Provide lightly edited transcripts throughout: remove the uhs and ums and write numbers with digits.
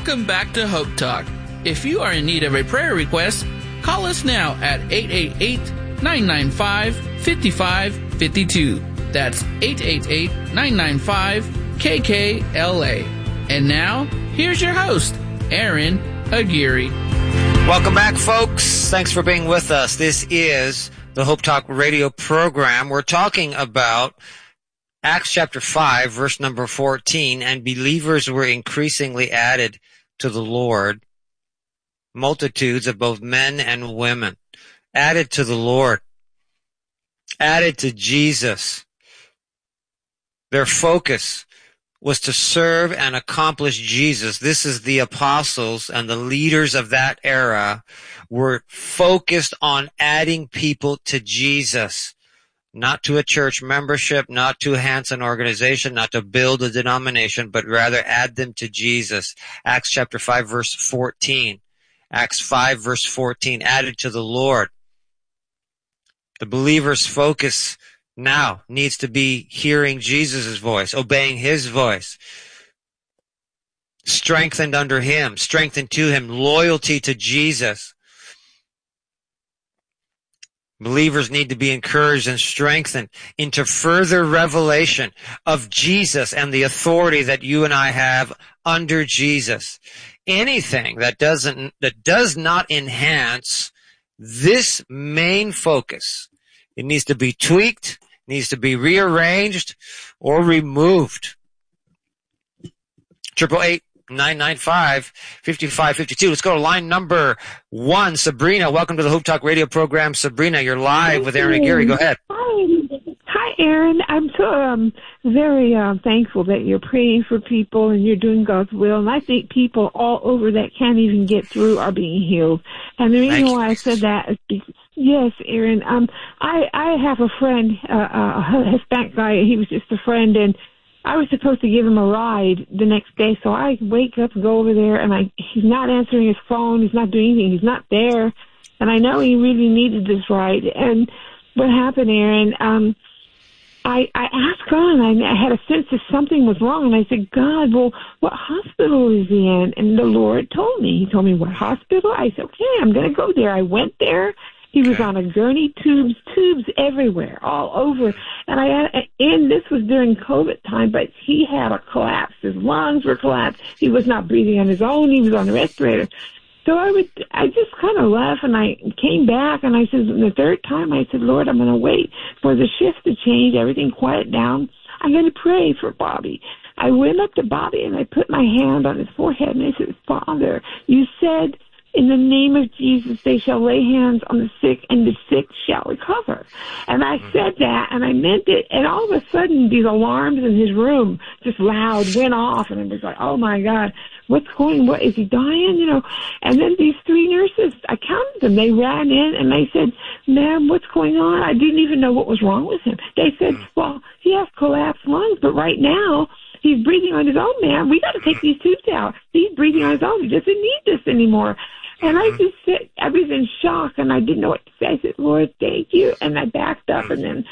Welcome back to Hope Talk. If you are in need of a prayer request, call us now at 888-995-5552. That's 888-995-KKLA. And now, here's your host, Aaron Aguirre. Welcome back, folks. Thanks for being with us. This is the Hope Talk radio program. We're talking about Acts chapter 5, verse number 14, and believers were increasingly added to the Lord, multitudes of both men and women, added to the Lord, added to Jesus. Their focus was to serve and accomplish Jesus. This is the apostles and the leaders of that era were focused on adding people to Jesus. Not to a church membership, not to enhance an organization, not to build a denomination, but rather add them to Jesus. Acts chapter 5 verse 14. Acts 5 verse 14, added to the Lord. The believer's focus now needs to be hearing Jesus' voice, obeying His voice. Strengthened under Him, strengthened to Him, loyalty to Jesus. Believers need to be encouraged and strengthened into further revelation of Jesus and the authority that you and I have under Jesus. Anything that does not enhance this main focus, it needs to be tweaked, needs to be rearranged or removed. 888-995-5552. Let's go to line number 1. Sabrina, welcome to the Hope Talk radio program. Sabrina, you're live with Aaron Aguirre. Go ahead. Hi, Aaron. I'm so very thankful that you're praying for people and you're doing God's will. And I think people all over that can't even get through are being healed. And the reason why I said that is because, yes, Aaron, I have a friend, a Hispanic guy. He was just a friend, and I was supposed to give him a ride the next day, so I wake up and go over there, and he's not answering his phone, he's not doing anything, he's not there, and I know he really needed this ride. And what happened, Aaron, I asked God, and I had a sense that something was wrong, and I said, God, well, what hospital is he in? And the Lord told me. He told me, what hospital? I said, okay, I'm going to go there. I went there. He was on a gurney, tubes everywhere, all over. And this was during COVID time, but he had a collapse. His lungs were collapsed. He was not breathing on his own. He was on the respirator. So I just kind of left, and I came back, and I said, the third time, I said, Lord, I'm going to wait for the shift to change, everything quiet down. I'm going to pray for Bobby. I went up to Bobby, and I put my hand on his forehead, and I said, Father, you said, in the name of Jesus, they shall lay hands on the sick, and the sick shall recover. And I said that, and I meant it. And all of a sudden, these alarms in his room, just loud, went off. And I was like, oh, my God, what, is he dying? And then these 3 nurses, I counted them. They ran in, and they said, ma'am, what's going on? I didn't even know what was wrong with him. They said, well, he has collapsed lungs, but right now, he's breathing on his own, man. We got to take these tubes out. He's breathing on his own. He doesn't need this anymore. And I just said, I was in shock, and I didn't know what to say. I said, Lord, thank you. And I backed up, and then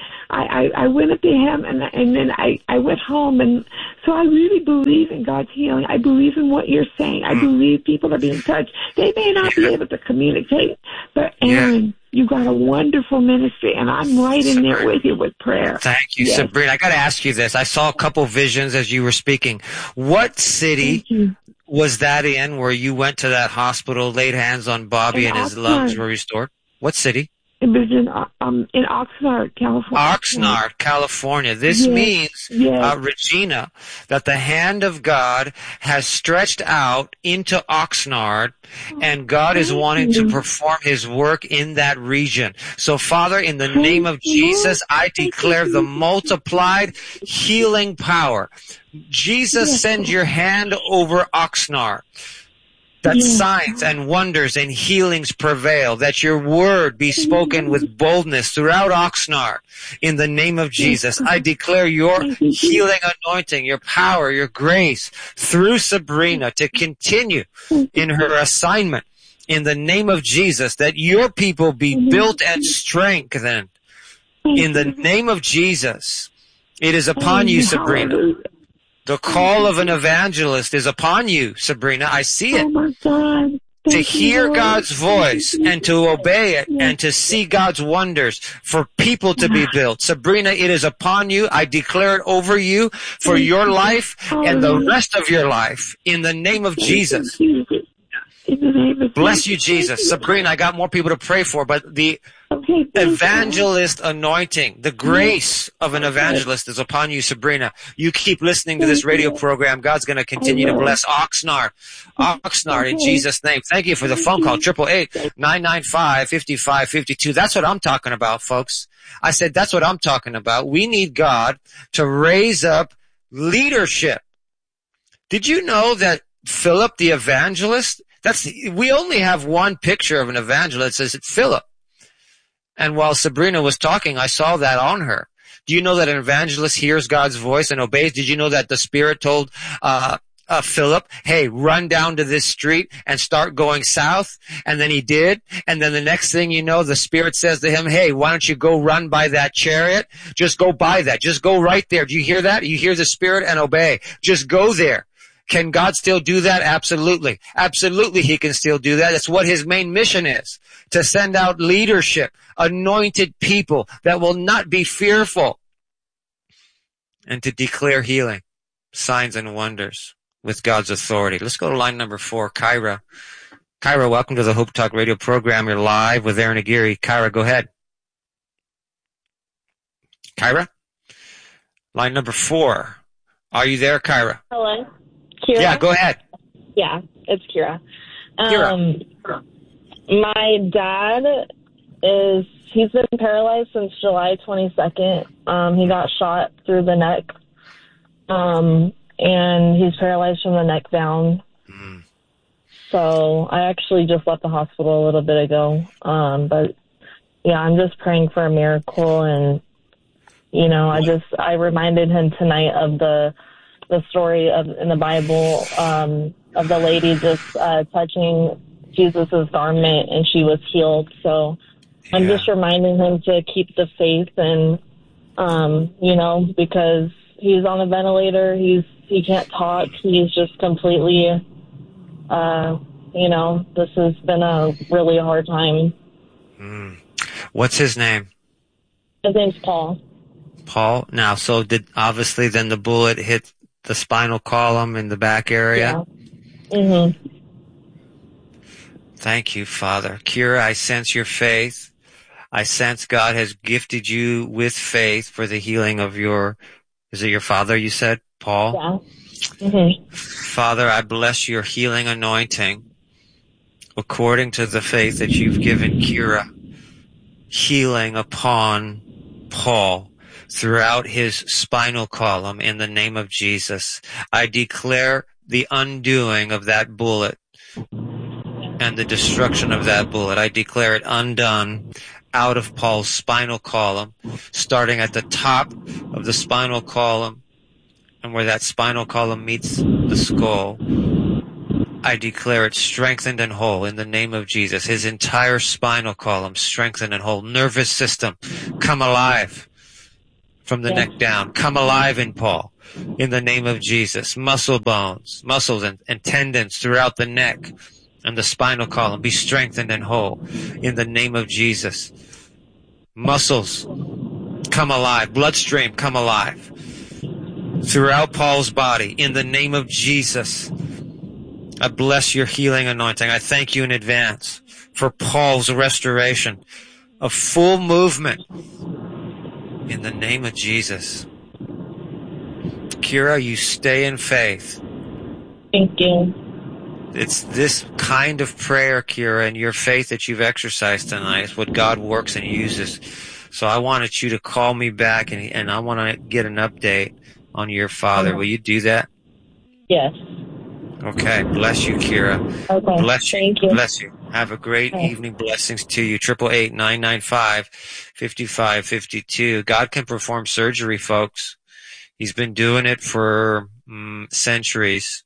I went up to him, and then I went home. And so I really believe in God's healing. I believe in what you're saying. I believe people are being touched. They may not be able to communicate, but Aaron, you got a wonderful ministry, and I'm right in there with you with prayer. Thank you, Sabrina. I got to ask you this. I saw a couple visions as you were speaking. What city was that in where you went to that hospital, laid hands on Bobby, and his lungs were restored? What city? It was in Oxnard, California. Oxnard, California. This means, Regina, that the hand of God has stretched out into Oxnard, and God is wanting to perform His work in that region. So, Father, in the name of Jesus, I declare the multiplied healing power. Jesus, send your hand over Oxnard, that signs and wonders and healings prevail, that your word be spoken with boldness throughout Oxnard. In the name of Jesus, I declare your healing anointing, your power, your grace through Sabrina to continue in her assignment. In the name of Jesus, that your people be built and strengthened. In the name of Jesus, it is upon you, Sabrina. The call of an evangelist is upon you, Sabrina. I see it. Oh my God. To hear God's voice and to obey it and to see God's wonders for people to be built. Sabrina, it is upon you. I declare it over you for your life and the rest of your life in the name of Jesus. In the name of Bless you, Jesus. Sabrina, I got more people to pray for, but the evangelist anointing, the grace of an evangelist is upon you, Sabrina. You keep listening to this radio program. God's going to continue to bless Oxnard. Oxnard, in Jesus' name. Thank you for the phone call, 888-995-5552. That's what I'm talking about, folks. I said that's what I'm talking about. We need God to raise up leadership. Did you know that Philip the evangelist, we only have one picture of an evangelist. It says it's Philip. And while Sabrina was talking, I saw that on her. Do you know that an evangelist hears God's voice and obeys? Did you know that the Spirit told Philip, hey, run down to this street and start going south? And then he did. And then the next thing you know, the Spirit says to him, hey, why don't you go run by that chariot? Just go by that. Just go right there. Do you hear that? You hear the Spirit and obey. Just go there. Can God still do that? Absolutely. Absolutely, he can still do that. That's what his main mission is, to send out leadership, anointed people that will not be fearful, and to declare healing, signs and wonders with God's authority. Let's go to line number 4, Kyra. Kyra, welcome to the Hope Talk radio program. You're live with Aaron Aguirre. Kyra, go ahead. Kyra? Line number 4. Are you there, Kyra? Hello? Kira? Yeah, go ahead. Yeah, it's Kira. Kira. My dad he's been paralyzed since July 22nd. He got shot through the neck. And he's paralyzed from the neck down. So I actually just left the hospital a little bit ago. But yeah, I'm just praying for a miracle. And, you know, I reminded him tonight of the story in the Bible, of the lady just, touching Jesus's garment and she was healed. So I'm just reminding him to keep the faith and, you know, because he's on a ventilator, he can't talk. He's just completely, you know, this has been a really hard time. What's his name? His name's Paul. Paul. Now, so obviously then the bullet hit the spinal column in the back area? Yeah. Mm-hmm. Thank you, Father. Kira, I sense your faith. I sense God has gifted you with faith for the healing of is it your father, you said, Paul? Yeah. Mm-hmm. Father, I bless your healing anointing according to the faith that you've given Kira, healing upon Paul throughout his spinal column in the name of Jesus. I declare the undoing of that bullet and the destruction of that bullet. I declare it undone out of Paul's spinal column, starting at the top of the spinal column and where that spinal column meets the skull. I declare it strengthened and whole in the name of Jesus. His entire spinal column strengthened and whole. Nervous system, come alive from the neck down. Come alive in Paul in the name of Jesus. Muscles and tendons throughout the neck and the spinal column be strengthened and whole in the name of Jesus. Muscles, come alive. Bloodstream, come alive throughout Paul's body in the name of Jesus. I bless your healing anointing. I thank you in advance for Paul's restoration of full movement in the name of Jesus. Kira, you stay in faith. Thank you. It's this kind of prayer, Kira, and your faith that you've exercised tonight is what God works and uses. So I wanted you to call me back and I want to get an update on your father. Will you do that? Yes. Okay. Bless you, Kira. Okay. Bless you. Thank you. Bless you. Have a great evening. Blessings to you. 888-995-5552. God can perform surgery, folks. He's been doing it for centuries.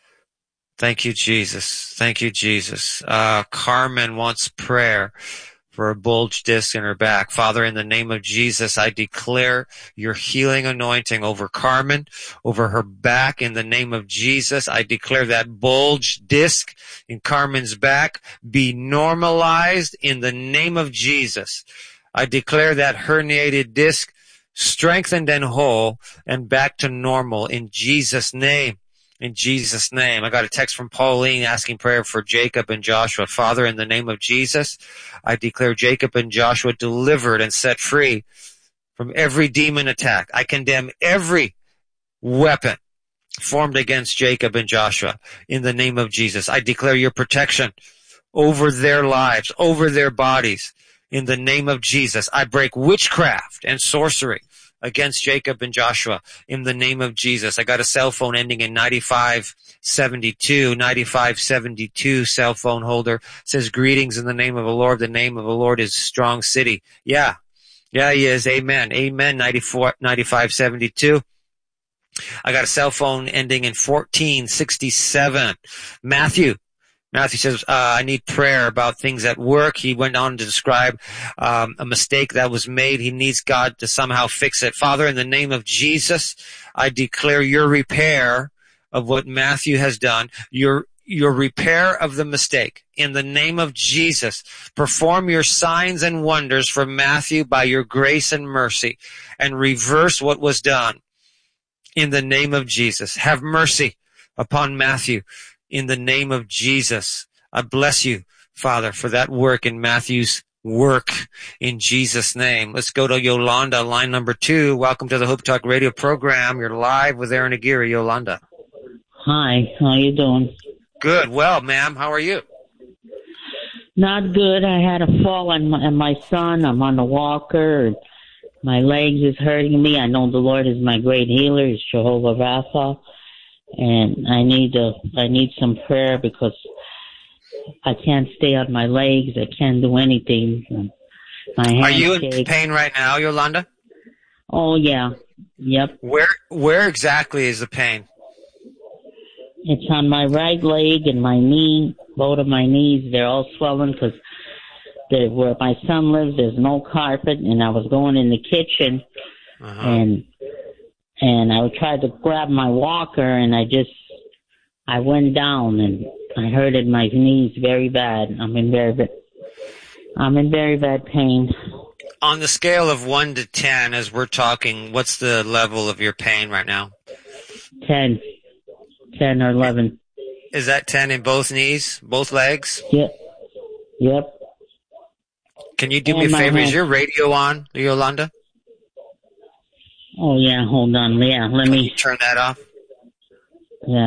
Thank you, Jesus. Thank you, Jesus. Carmen wants prayer for a bulge disc in her back. Father, in the name of Jesus, I declare your healing anointing over Carmen, over her back. In the name of Jesus, I declare that bulge disc in Carmen's back be normalized in the name of Jesus. I declare that herniated disc strengthened and whole and back to normal in Jesus' name. In Jesus' name. I got a text from Pauline asking prayer for Jacob and Joshua. Father, in the name of Jesus, I declare Jacob and Joshua delivered and set free from every demon attack. I condemn every weapon formed against Jacob and Joshua in the name of Jesus. I declare your protection over their lives, over their bodies. In the name of Jesus, I break witchcraft and sorcery against Jacob and Joshua in the name of Jesus. I got a cell phone ending in 9572. 9572 cell phone holder says, greetings in the name of the Lord. The name of the Lord is Strong City. Yeah, he is. Amen. Amen. 9572. I got a cell phone ending in 1467. Matthew says, I need prayer about things at work. He went on to describe a mistake that was made. He needs God to somehow fix it. Father, in the name of Jesus, I declare your repair of what Matthew has done, your repair of the mistake. In the name of Jesus, perform your signs and wonders for Matthew by your grace and mercy, and reverse what was done. In the name of Jesus, have mercy upon Matthew. In the name of Jesus, I bless you, Father, for that work in Matthew's work in Jesus' name. Let's go to Yolanda, line number 2. Welcome to the Hope Talk radio program. You're live with Aaron Aguirre. Yolanda. Hi, how you doing? Good. Well, ma'am, how are you? Not good. I had a fall on my son. I'm on a walker. And my legs is hurting me. I know the Lord is my great healer. He's Jehovah Rapha. And I need some prayer because I can't stay on my legs. I can't do anything. My hands Are you shake. in pain right now, Yolanda? Oh, yeah. Yep. Where exactly is the pain? It's on my right leg and my knee, both of my knees. They're all swollen because where my son lives, there's no carpet. And I was going in the kitchen and I tried to grab my walker, and I went down, and I hurted my knees very bad. I'm in very bad pain. On the scale of 1 to 10, as we're talking, what's the level of your pain right now? 10 or 11. Is that 10 in both knees, both legs? Yep. Can you do me a favor? Is your radio on, Yolanda? Oh, yeah, hold on. Yeah, let me... turn that off? Yeah.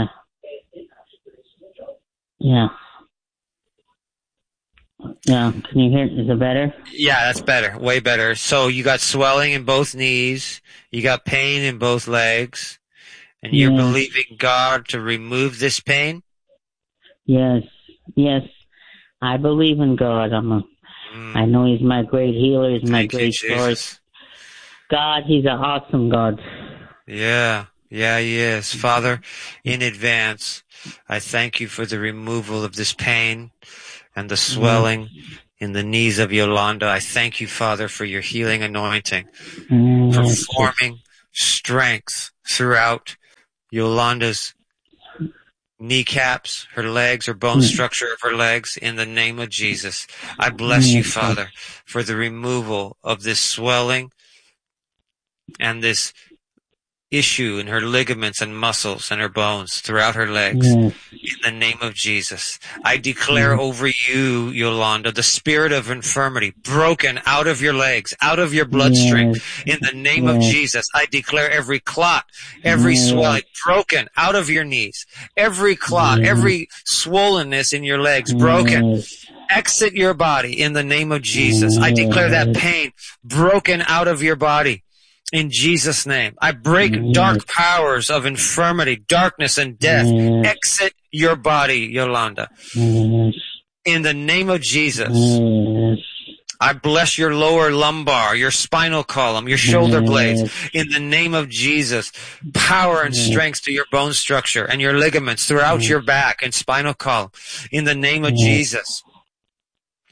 Yeah, can you hear? Is it better? Yeah, that's better. Way better. So you got swelling in both knees. You got pain in both legs. And you're believing God to remove this pain? Yes. I believe in God. I know He's my great healer. He's my great source. God, He's an awesome God. Yeah, He is. Father, in advance, I thank you for the removal of this pain and the swelling in the knees of Yolanda. I thank you, Father, for your healing anointing, performing strength throughout Yolanda's kneecaps, her legs, her bone structure of her legs, in the name of Jesus. I bless you, Father, for the removal of this swelling and this issue in her ligaments and muscles and her bones throughout her legs. In the name of Jesus, I declare over you, Yolanda, the spirit of infirmity broken out of your legs, out of your bloodstream. In the name of Jesus, I declare every clot, every swelling broken out of your knees, every clot, every swollenness in your legs broken. Exit your body in the name of Jesus. I declare that pain broken out of your body. In Jesus' name, I break dark powers of infirmity, darkness, and death. Exit your body, Yolanda. In the name of Jesus, I bless your lower lumbar, your spinal column, your shoulder blades. In the name of Jesus, power and strength to your bone structure and your ligaments throughout your back and spinal column. In the name of Jesus.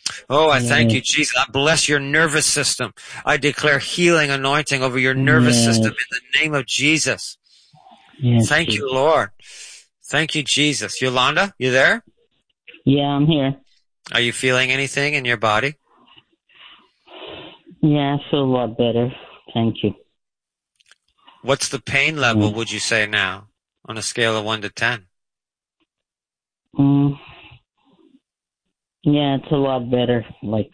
Oh, I thank you, Jesus. I bless your nervous system. I declare healing anointing over your nervous system in the name of Jesus. Yes, Thank Jesus. you, Lord. Thank you, Jesus. Yolanda, you there? Yeah, I'm here. Are you feeling anything in your body? Yeah, I feel a lot better. Thank you. What's the pain level, would you say now, on a scale of 1 to 10? Yeah, it's a lot better. Like,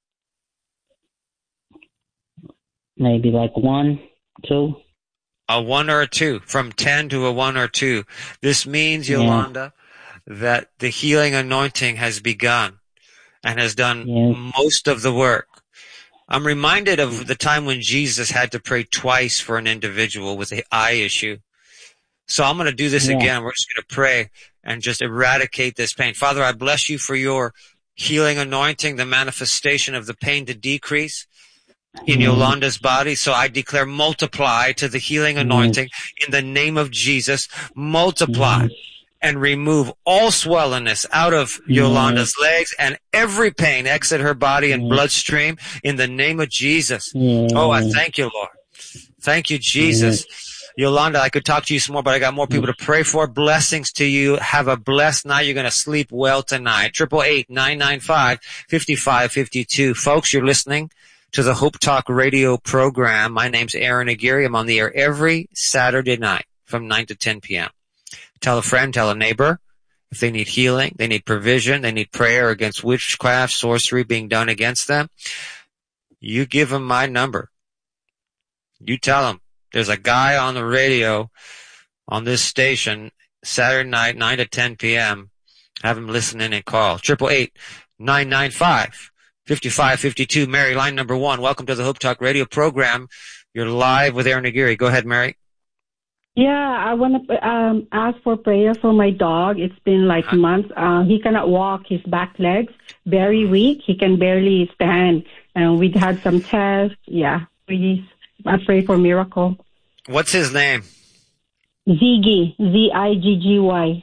maybe like 1, 2. A 1 or a 2, from 10 to a 1 or 2. This means, Yolanda, that the healing anointing has begun and has done most of the work. I'm reminded of the time when Jesus had to pray twice for an individual with an eye issue. So I'm going to do this again. We're just going to pray and just eradicate this pain. Father, I bless you for your healing anointing, the manifestation of the pain to decrease in Yolanda's body. So I declare multiply to the healing anointing in the name of Jesus. Multiply and remove all swellenness out of Yolanda's legs, and every pain exit her body and bloodstream in the name of Jesus. Oh, I thank you, Lord. Thank you, Jesus. Yolanda, I could talk to you some more, but I got more people to pray for. Blessings to you. Have a blessed night. You're going to sleep well tonight. 888-995-5552. Folks, you're listening to the Hope Talk radio program. My name's Aaron Aguirre. I'm on the air every Saturday night from 9 to 10 p.m. Tell a friend, tell a neighbor. If they need healing, they need provision, they need prayer against witchcraft, sorcery being done against them, you give them my number. You tell them there's a guy on the radio on this station Saturday night, 9 to 10 p.m. Have him listen in and call. 888-995-5552. Mary, line number 1. Welcome to the Hope Talk radio program. You're live with Aaron Aguirre. Go ahead, Mary. Yeah, I want to ask for prayer for my dog. It's been like months. He cannot walk. His back legs very weak. He can barely stand. And we had some tests. Yeah, please. I pray for miracle. What's his name? Ziggy. Z-I-G-G-Y.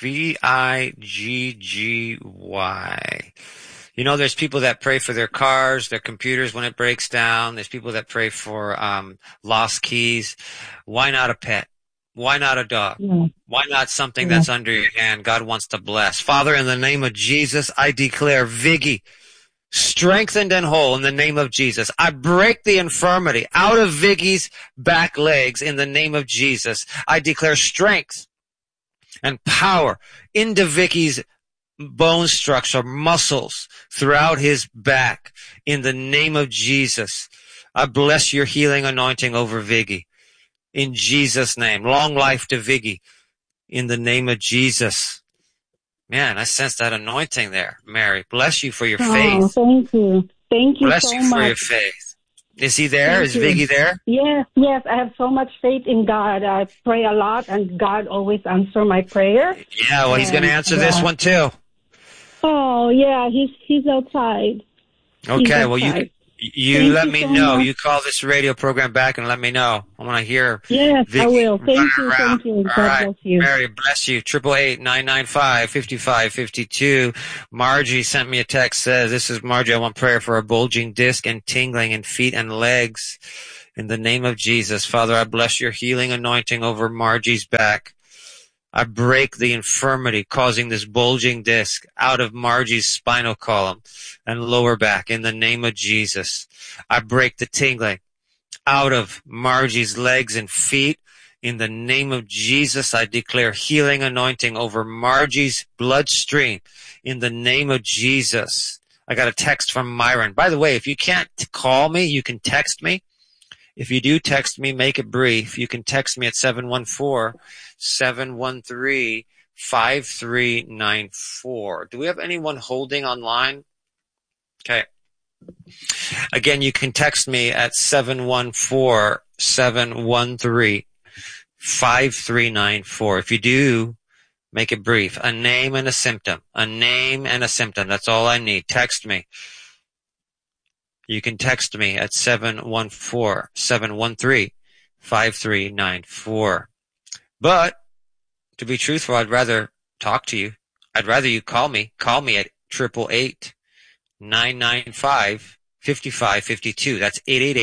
V-I-G-G-Y. You know, there's people that pray for their cars, their computers when it breaks down. There's people that pray for lost keys. Why not a pet? Why not a dog? Yeah. Why not something that's under your hand? God wants to bless. Father, in the name of Jesus, I declare Viggy strengthened and whole in the name of Jesus. I break the infirmity out of Viggy's back legs in the name of Jesus. I declare strength and power into Vicky's bone structure, muscles throughout his back in the name of Jesus. I bless your healing anointing over Viggy in Jesus' name. Long life to Viggy in the name of Jesus. Man, I sense that anointing there, Mary. Bless you for your faith. Oh, thank you. Thank you bless so you much. For your faith. Is he there? Is Viggy there? Yes. I have so much faith in God. I pray a lot, and God always answers my prayer. Yeah, well, he's going to answer this one too. Oh, yeah, he's outside. Okay, well, you let me know. You call this radio program back and let me know. I want to hear. Yes, Vicky I will. Thank you. All God right, bless you. Mary, bless you. 888-995-5552. Margie sent me a text. Says, "This is Margie. I want prayer for a bulging disc and tingling in feet and legs. In the name of Jesus, Father, I bless your healing anointing over Margie's back. I break the infirmity causing this bulging disc out of Margie's spinal column and lower back in the name of Jesus. I break the tingling out of Margie's legs and feet. In the name of Jesus, I declare healing anointing over Margie's bloodstream. In the name of Jesus." I got a text from Myron. By the way, if you can't call me, you can text me. If you do text me, make it brief. You can text me at 714-713-5394. Do we have anyone holding online? Okay. Again, you can text me at 714-713-5394. If you do, make it brief. A name and a symptom. A name and a symptom. That's all I need. Text me. You can text me at 714-713-5394. But, to be truthful, I'd rather talk to you. I'd rather you call me. Call me at 888-995-5552. That's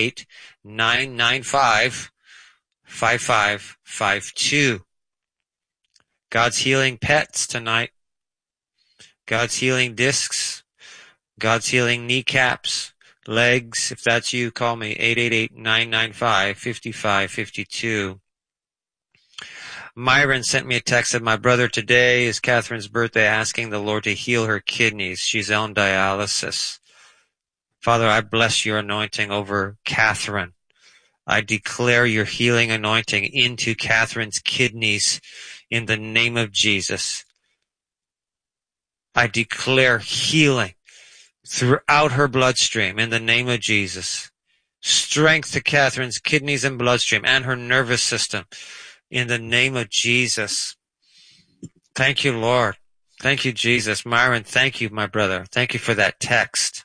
888-995-5552. God's healing pets tonight. God's healing discs. God's healing kneecaps, legs. If that's you, call me, 888-995-5552. Myron sent me a text that my brother today is Catherine's birthday, asking the Lord to heal her kidneys. She's on dialysis. Father, I bless your anointing over Catherine. I declare your healing anointing into Catherine's kidneys in the name of Jesus. I declare healing throughout her bloodstream in the name of Jesus. Strength to Catherine's kidneys and bloodstream and her nervous system in the name of Jesus. Thank you, Lord. Thank you, Jesus. Myron, thank you, my brother. Thank you for that text.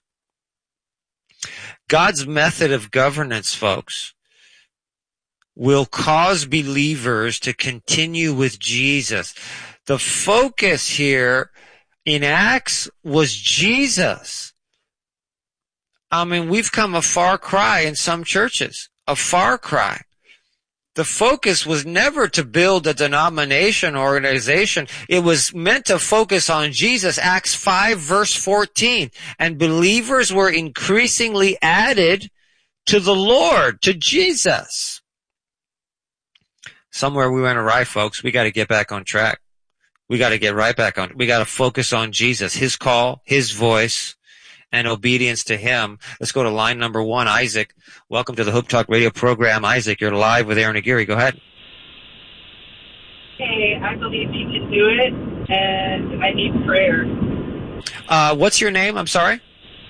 God's method of governance, folks, will cause believers to continue with Jesus. The focus here in Acts was Jesus. I mean, we've come a far cry in some churches, a far cry. The focus was never to build a denomination or organization. It was meant to focus on Jesus. Acts 5 verse 14. And believers were increasingly added to the Lord, to Jesus. Somewhere we went awry, folks. We got to get back on track. We got to get right back on. We got to focus on Jesus, his call, his voice, and obedience to him. Let's go to line number 1. Isaac, welcome to the Hope Talk radio program. Isaac, you're live with Aaron Aguirre. Go ahead. Hey, I believe you can do it, and I need prayer. What's your name? I'm sorry?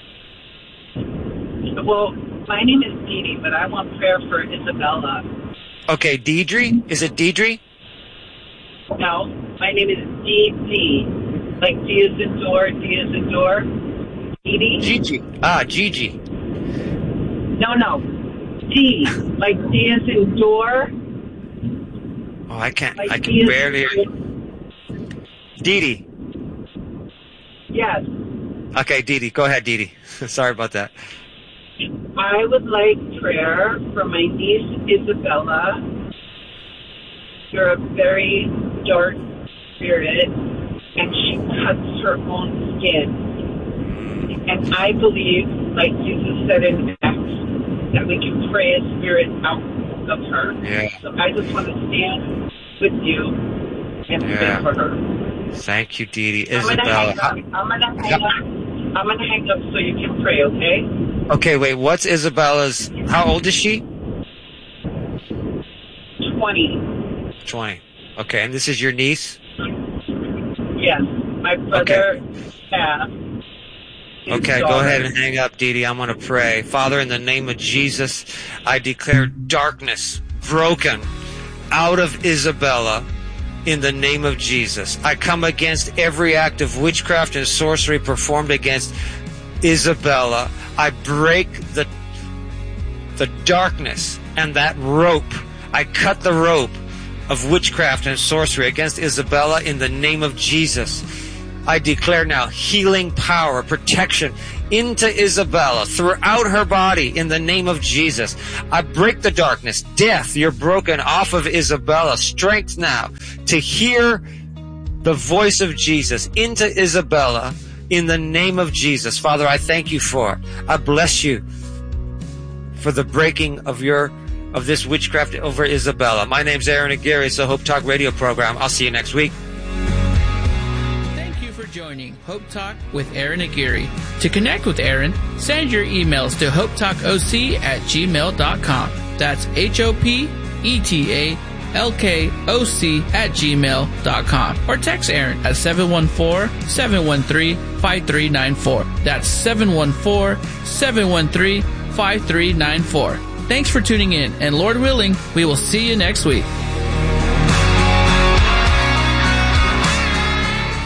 Well, my name is Dee Dee, but I want prayer for Isabella. Okay, Deidre? Is it Deidre? No, my name is Dee. Like D is in door, D is in door. Dee Dee? Gigi. Gigi. No. D. Like D is in door. Oh, I can D barely hear you. Dee Dee. Yes. Okay, Dee Dee. Go ahead, Dee Dee. Sorry about that. I would like prayer for my niece, Isabella. You're a very dark spirit, and she cuts her own skin. And I believe, like Jesus said in Acts, that we can pray a spirit out of her. Yeah. So I just want to stand with you and pray for her. Thank you, Dee Dee. I'm Isabella. I'm gonna hang up so you can pray, okay? Okay, wait, what's Isabella's, how old is she? 20. 20. Okay, and this is your niece? Yes, my brother passed. Okay, go ahead and hang up, Dee Dee. I'm going to pray. Father, in the name of Jesus, I declare darkness broken out of Isabella in the name of Jesus. I come against every act of witchcraft and sorcery performed against Isabella. I break the darkness and that rope. I cut the rope of witchcraft and sorcery against Isabella in the name of Jesus. I declare now healing power, protection into Isabella throughout her body in the name of Jesus. I break the darkness. Death, you're broken off of Isabella. Strength now to hear the voice of Jesus into Isabella in the name of Jesus. Father, I thank you for it. I bless you for the breaking of this witchcraft over Isabella. My name's Aaron Aguirre. It's the Hope Talk radio program. I'll see you next week. Thank you for joining Hope Talk with Aaron Aguirre. To connect with Aaron, send your emails to hopetalkoc@gmail.com. That's HOPETALKOC@gmail.com. Or text Aaron at 714-713-5394. That's 714-713-5394. Thanks for tuning in, and Lord willing, we will see you next week.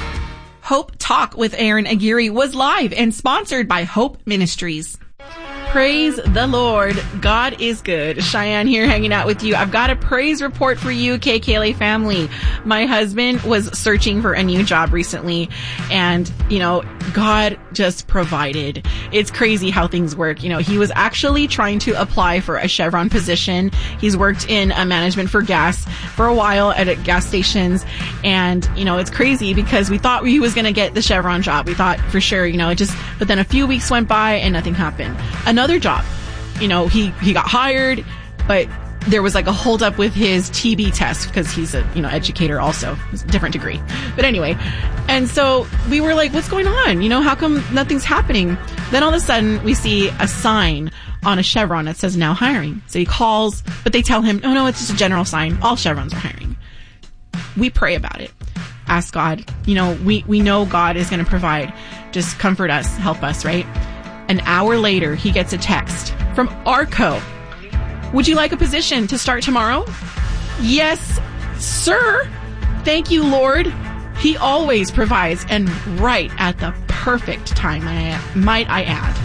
Hope Talk with Aaron Aguirre was live and sponsored by Hope Ministries. Praise the Lord. God is good. Cheyenne here hanging out with you. I've got a praise report for you, KKLA family. My husband was searching for a new job recently, and, God just provided. It's crazy how things work. He was actually trying to apply for a Chevron position. He's worked in management for gas for a while at gas stations, and, it's crazy because we thought he was going to get the Chevron job. We thought for sure, but then a few weeks went by and nothing happened. Another job, he got hired, but there was like a holdup with his TB test because he's a, educator also. It's a different degree. But anyway, and so we were like, what's going on? How come nothing's happening? Then all of a sudden we see a sign on a Chevron that says now hiring. So he calls, but they tell him, oh no, it's just a general sign. All Chevrons are hiring. We pray about it. Ask God. We know God is going to provide. Just comfort us, help us, right? An hour later, he gets a text from ARCO. Would you like a position to start tomorrow? Yes, sir. Thank you, Lord. He always provides, and right at the perfect time, might I add.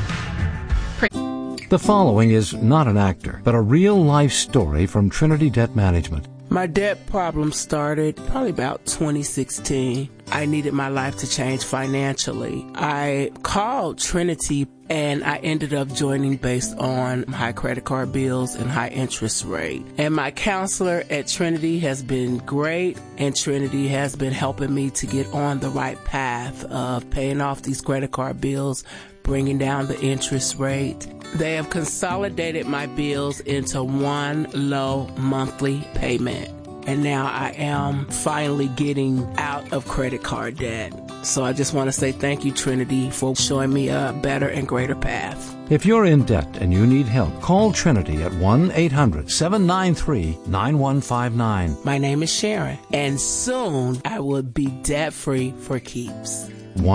The following is not an actor, but a real-life story from Trinity Debt Management. My debt problem started probably about 2016. I needed my life to change financially. I called Trinity and I ended up joining based on high credit card bills and high interest rate. And my counselor at Trinity has been great, and Trinity has been helping me to get on the right path of paying off these credit card bills, bringing down the interest rate. They have consolidated my bills into one low monthly payment. And now I am finally getting out of credit card debt. So I just want to say thank you, Trinity, for showing me a better and greater path. If you're in debt and you need help, call Trinity at 1-800-793-9159. My name is Sharon, and soon I will be debt-free for keeps.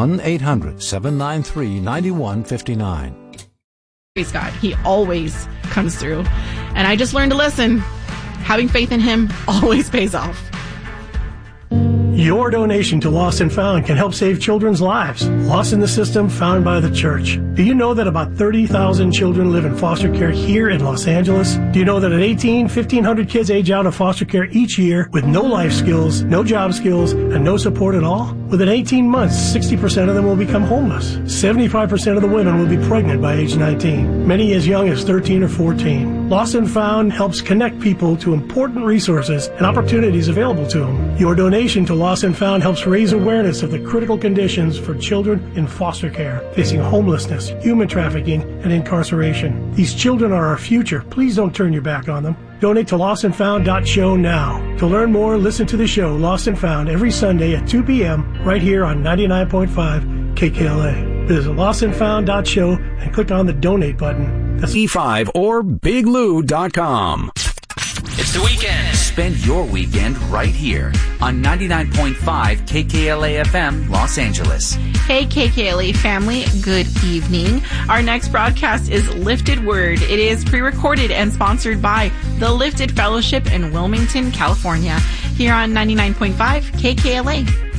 1-800-793-9159. Praise God. He always comes through. And I just learned a lesson. Having faith in him always pays off. Your donation to Lost and Found can help save children's lives. Lost in the System, found by the church. Do you know that about 30,000 children live in foster care here in Los Angeles? Do you know that at 18, 1,500 kids age out of foster care each year with no life skills, no job skills, and no support at all? Within 18 months, 60% of them will become homeless. 75% of the women will be pregnant by age 19, many as young as 13 or 14. Lost and Found helps connect people to important resources and opportunities available to them. Your donation to Lost and Found helps raise awareness of the critical conditions for children in foster care, facing homelessness, human trafficking, and incarceration. These children are our future. Please don't turn your back on them. Donate to lostandfound.show now. To learn more, listen to the show Lost and Found every Sunday at 2 p.m. right here on 99.5 KKLA. Visit lostandfound.show and click on the donate button. That's E5 or BigLou.com. It's the weekend. Spend your weekend right here on 99.5 KKLA FM, Los Angeles. Hey, KKLA family, good evening. Our next broadcast is Lifted Word. It is pre-recorded and sponsored by the Lifted Fellowship in Wilmington, California, here on 99.5 KKLA.